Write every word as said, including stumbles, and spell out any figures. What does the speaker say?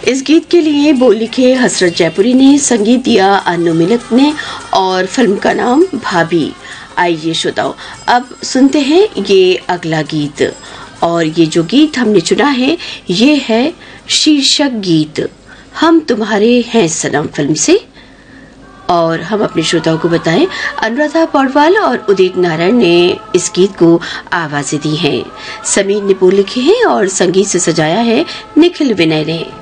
इस गीत के लिए बोल लिखे हसरत जयपुरी ने, संगीत दिया अनु मिलक ने और फिल्म का नाम भाभी। आइए श्रोताओ, अब सुनते हैं ये अगला गीत। और ये जो गीत हमने चुना है ये है शीर्षक गीत हम तुम्हारे हैं सनम फिल्म से। और हम अपने श्रोताओं को बताएं, अनुराधा पौडवाल और उदित नारायण ने इस गीत को आवाजें दी हैं। समीर ने बोल लिखे हैं और संगीत से सजाया है निखिल विनय ने।